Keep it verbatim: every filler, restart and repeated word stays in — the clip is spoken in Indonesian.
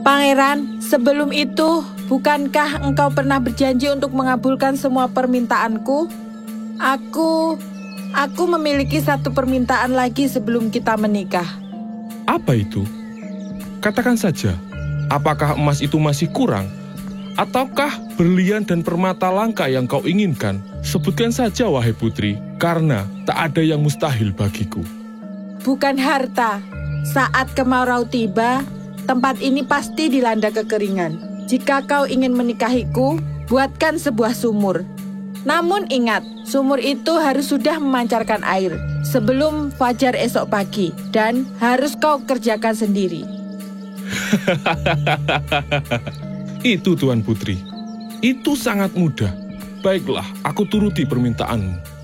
Pangeran, sebelum itu, bukankah engkau pernah berjanji untuk mengabulkan semua permintaanku? Aku, aku memiliki satu permintaan lagi sebelum kita menikah. Apa itu? Katakan saja, apakah emas itu masih kurang? Ataukah berlian dan permata langka yang kau inginkan? Sebutkan saja, wahai putri, karena tak ada yang mustahil bagiku. Bukan harta. Saat kemarau tiba, tempat ini pasti dilanda kekeringan. Jika kau ingin menikahiku, buatkan sebuah sumur. Namun ingat, sumur itu harus sudah memancarkan air sebelum fajar esok pagi dan harus kau kerjakan sendiri. Itu, Tuan Putri. Itu sangat mudah. Baiklah, aku turuti permintaanmu.